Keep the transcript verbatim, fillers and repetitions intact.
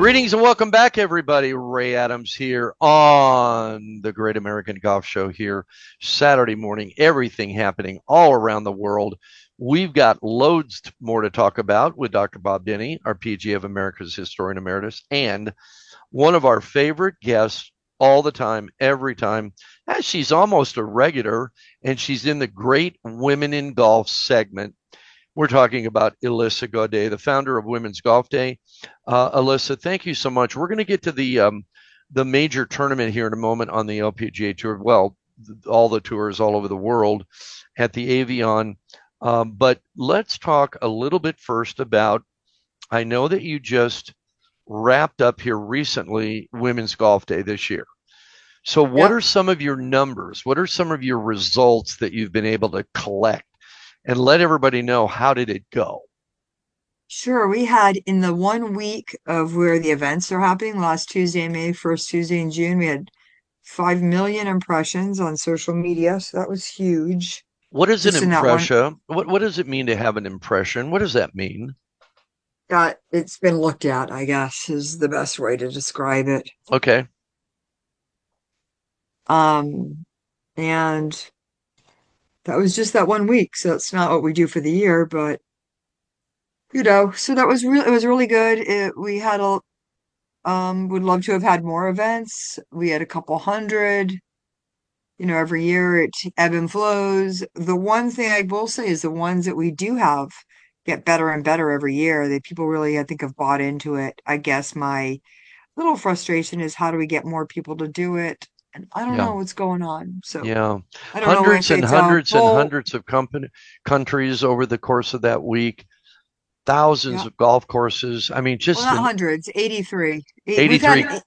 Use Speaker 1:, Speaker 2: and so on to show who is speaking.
Speaker 1: Greetings and welcome back, everybody. Ray Adams here on the Great American Golf Show here, Saturday morning. Everything happening all around the world. We've got loads more to talk about with Doctor Bob Denny, our P G A of America's Historian Emeritus, and one of our favorite guests all the time, every time. Ah, She's almost a regular, and she's in the Great Women in Golf segment. We're talking about Alyssa Gaudet, the founder of Women's Golf Day. Uh, Alyssa, thank you so much. We're going to get to the um, the major tournament here in a moment on the L P G A Tour. Well, all the tours all over the world at the Avion. Um, but let's talk a little bit first about. I know that you just wrapped up here recently Women's Golf Day this year. So, what
Speaker 2: Yep.
Speaker 1: are some of your numbers? What are some of your results that you've been able to collect? And let everybody know, how did it go?
Speaker 2: Sure. We had in the one week of where the events are happening, last Tuesday in May, first Tuesday in June, we had five million impressions on social media. So that was huge
Speaker 1: What is an
Speaker 2: just in that one.
Speaker 1: impression? What what does it mean to have an impression? What does that mean?
Speaker 2: Got it's been looked at, I guess, is the best way to describe it.
Speaker 1: Okay.
Speaker 2: Um, and that was just that one week. So it's not what we do for the year, but you know, so that was really, it was really good. It, we had a, um, would love to have had more events. We had a couple hundred. You know, every year it ebb and flows. The one thing I will say is the ones that we do have get better and better every year. That people really, I think, have bought into it. I guess my little frustration is how do we get more people to do it? And I don't
Speaker 1: Yeah.
Speaker 2: know what's going on. So
Speaker 1: Yeah.
Speaker 2: I don't know
Speaker 1: Hundreds
Speaker 2: if
Speaker 1: and
Speaker 2: it's a
Speaker 1: hundreds and
Speaker 2: full,
Speaker 1: hundreds of company countries over the course of that week. Thousands
Speaker 2: yeah,
Speaker 1: of golf courses. I mean,
Speaker 2: well,
Speaker 1: just
Speaker 2: not
Speaker 1: an
Speaker 2: hundreds, eighty-three. Eight, we've had
Speaker 1: eighty-three.